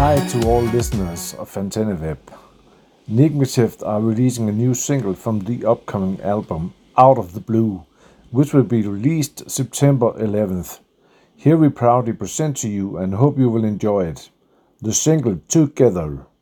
Hi to all listeners of AntennaWeb. Nigmative are releasing a new single from the upcoming album Out of the Blue, which will be released September 11th. Here we proudly present to you and hope you will enjoy it. The single Together.